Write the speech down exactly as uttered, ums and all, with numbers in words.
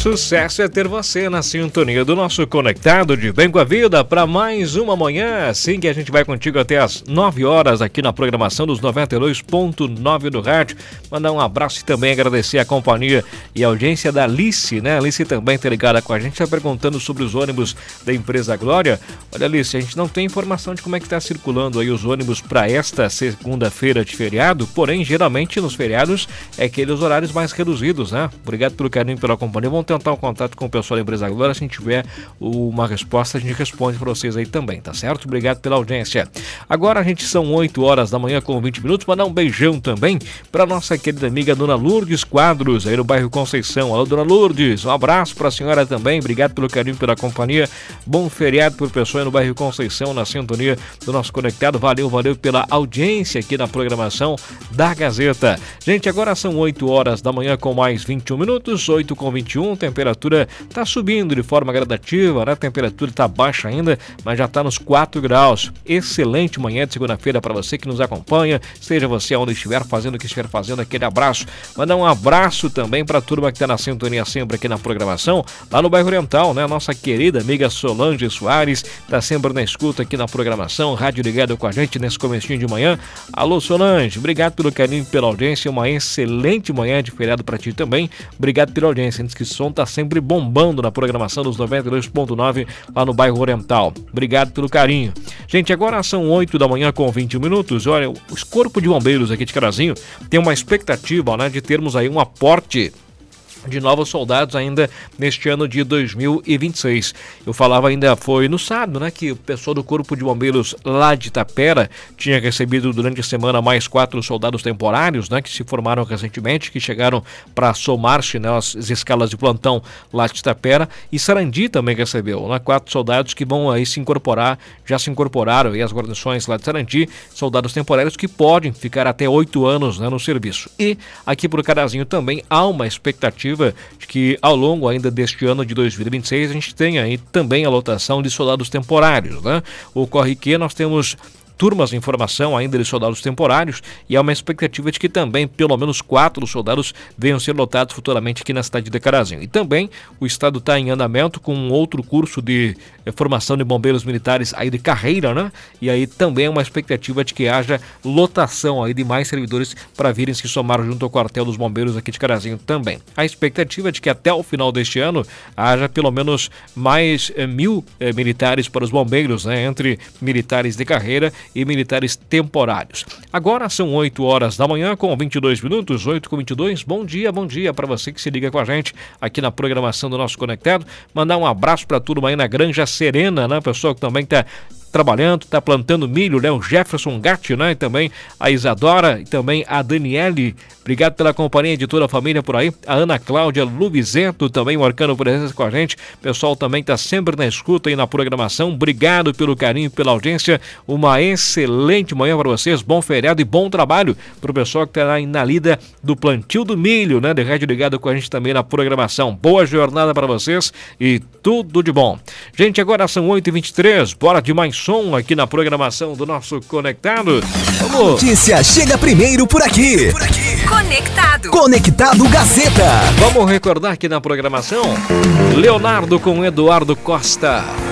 Sucesso é ter você na sintonia do nosso Conectado de Bem com a Vida para mais uma manhã, assim que a gente vai contigo até as nove horas aqui na programação dos noventa e dois ponto nove do rádio. Mandar um abraço e também agradecer a companhia e a audiência da Alice, né? A Alice também tá ligada com a gente, está perguntando sobre os ônibus da empresa Glória. Olha, Alice, a gente não tem informação de como é que está circulando aí os ônibus para esta segunda-feira de feriado, porém, geralmente nos feriados é aqueles horários mais reduzidos, né? Obrigado pelo carinho, pela companhia. Vamos tentar um contato com o pessoal da empresa Glória. Se a gente tiver uma resposta, a gente responde para vocês aí também, tá certo? Obrigado pela audiência. Agora a gente são oito horas da manhã com vinte minutos. Mandar um beijão também para nossa querida amiga Dona Lourdes Quadros, aí no bairro Conceição. Alô, Dona Lourdes, um abraço para a senhora também. Obrigado pelo carinho, pela companhia. Bom feriado por pessoal aí no bairro Conceição, na sintonia do nosso Conectado. Valeu, valeu pela audiência aqui na programação da Gazeta. Gente, agora são oito horas da manhã com mais vinte e um minutos, oito com vinte e um. Temperatura está subindo de forma gradativa, né? A temperatura está baixa ainda, mas já está nos quatro graus. Excelente manhã de segunda-feira para você que nos acompanha, seja você onde estiver fazendo o que estiver fazendo, aquele abraço. Mandar um abraço também para a turma que está na sintonia sempre aqui na programação, lá no bairro Oriental, né? Nossa querida amiga Solange Soares está sempre na escuta aqui na programação, rádio ligado com a gente nesse comecinho de manhã. Alô, Solange, obrigado pelo carinho, pela audiência, uma excelente manhã de feriado para ti também. Obrigado pela audiência, antes que o som tá sempre bombando na programação dos noventa e dois ponto nove lá no bairro Oriental. Obrigado pelo carinho. Gente, agora são oito da manhã com vinte e um minutos. Olha, o Corpo de Bombeiros aqui de Carazinho tem uma expectativa, né, de termos aí um aporte de novos soldados ainda neste ano de dois mil e vinte e seis. Eu falava ainda, foi no sábado, né, que o pessoal do Corpo de Bombeiros lá de Itapera tinha recebido durante a semana mais quatro soldados temporários, né, que se formaram recentemente, que chegaram para somar-se, né, as, as escalas de plantão lá de Itapera, e Sarandi também recebeu, né, quatro soldados que vão aí se incorporar, já se incorporaram aí as guarnições lá de Sarandi, soldados temporários que podem ficar até oito anos, né, no serviço. E aqui por Carazinho também há uma expectativa de que ao longo ainda deste ano de dois mil e vinte e seis a gente tenha aí também a lotação de soldados temporários, né? Ocorre que nós temos turmas em formação ainda de soldados temporários e há uma expectativa de que também pelo menos quatro soldados venham ser lotados futuramente aqui na cidade de Carazinho. E também o estado está em andamento com um outro curso de eh, formação de bombeiros militares aí de carreira, né? E aí também é uma expectativa de que haja lotação aí de mais servidores para virem se somar junto ao quartel dos bombeiros aqui de Carazinho também. A expectativa é de que até o final deste ano haja pelo menos mais eh, mil eh, militares para os bombeiros, né? Entre militares de carreira e militares temporários. Agora são oito horas da manhã com vinte e dois minutos, oito com vinte e dois. Bom dia, bom dia para você que se liga com a gente aqui na programação do nosso Conectado. Mandar um abraço para a turma aí na Granja Serena, né? Pessoal que também está trabalhando, está plantando milho, né? O Jefferson Gatti, né? E também a Isadora e também a Daniele. Obrigado pela companhia de toda a família por aí. A Ana Cláudia Luvizento também marcando presença com a gente. O pessoal também está sempre na escuta e na programação. Obrigado pelo carinho, pela audiência. Uma excelente manhã para vocês. Bom feriado e bom trabalho para o pessoal que está aí na lida do plantio do milho, né? De rádio ligado com a gente também na programação. Boa jornada para vocês e tudo de bom. Gente, agora são oito e vinte e três. Bora de mais som aqui na programação do nosso Conectado. Vamos. Notícia chega primeiro por aqui. Por aqui. Conectado. Conectado Gazeta. Vamos recordar aqui na programação Leonardo com Eduardo Costa.